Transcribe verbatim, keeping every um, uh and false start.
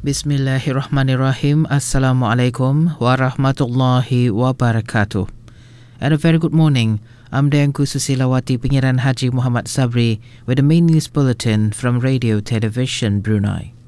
Bismillahirrahmanirrahim. Assalamualaikum warahmatullahi wabarakatuh. And a very good morning. I'm Dayangku Susilawati, Pengiran Haji Muhammad Sabri with the main news bulletin from Radio Television Brunei.